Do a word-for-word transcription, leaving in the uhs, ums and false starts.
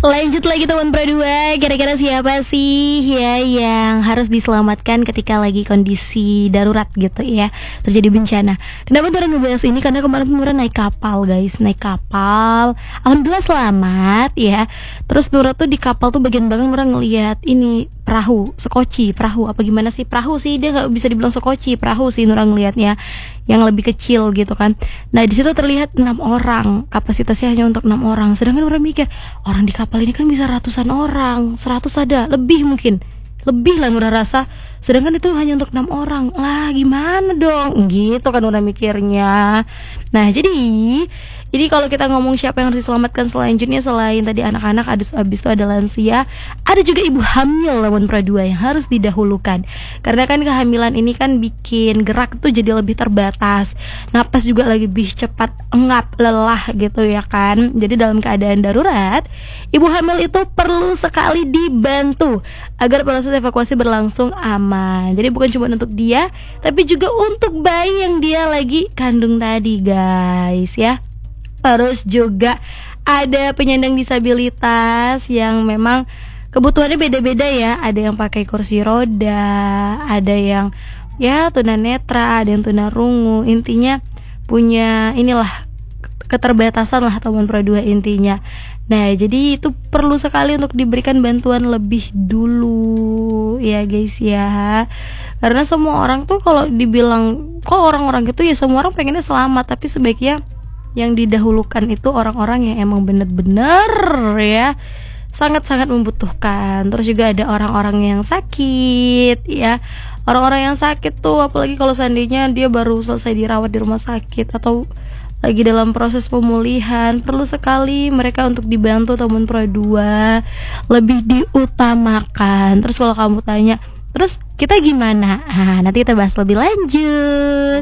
Lanjut lagi teman berdua. Kira-kira siapa sih ya yang harus diselamatkan ketika lagi kondisi darurat gitu ya, terjadi bencana. Kenapa Nura ngebahas ini? Karena kemarin Nura naik kapal guys, naik kapal. Alhamdulillah selamat ya. Terus Nura tuh di kapal tuh bagian belakang Nura ngelihat ini perahu, sekoci, perahu apa gimana sih, perahu sih, dia nggak bisa dibilang sekoci, perahu sih Nura ngelihatnya, yang lebih kecil gitu kan. Nah di situ terlihat enam orang, kapasitasnya hanya untuk enam orang. Sedangkan Nura mikir, orang di kapal ini kan bisa ratusan orang, seratus ada, lebih mungkin, lebih lah Nura rasa. Sedangkan itu hanya untuk enam orang, lah gimana dong, gitu kan Nura mikirnya. Nah jadi Jadi kalau kita ngomong siapa yang harus diselamatkan selanjutnya, selain tadi anak-anak, abis, abis itu ada lansia, ada juga ibu hamil lawan pradua yang harus didahulukan. Karena kan kehamilan ini kan bikin gerak tuh jadi lebih terbatas, napas juga lebih cepat engap, lelah gitu ya kan. Jadi dalam keadaan darurat, ibu hamil itu perlu sekali dibantu agar proses evakuasi berlangsung aman. Jadi bukan cuma untuk dia, tapi juga untuk bayi yang dia lagi kandung tadi guys ya. Terus juga ada penyandang disabilitas yang memang kebutuhannya beda-beda ya. Ada yang pakai kursi roda, ada yang ya tunanetra, ada yang tunarungu. Intinya punya inilah keterbatasan lah teman pradua intinya. Nah jadi itu perlu sekali untuk diberikan bantuan lebih dulu ya guys ya. Karena semua orang tuh kalau dibilang kok orang-orang gitu ya, semua orang pengennya selamat, tapi sebaiknya yang didahulukan itu orang-orang yang emang bener-bener ya sangat-sangat membutuhkan. Terus juga ada orang-orang yang sakit ya. Orang-orang yang sakit tuh apalagi kalau seandainya dia baru selesai dirawat di rumah sakit atau lagi dalam proses pemulihan, perlu sekali mereka untuk dibantu teman pradua, lebih diutamakan. Terus kalau kamu tanya, terus kita gimana? Nah, nanti kita bahas lebih lanjut.